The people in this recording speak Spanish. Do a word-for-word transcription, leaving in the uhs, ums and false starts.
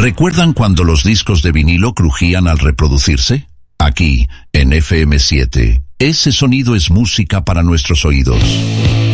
¿Recuerdan cuando los discos de vinilo crujían al reproducirse? Aquí, en F M siete, ese sonido es música para nuestros oídos.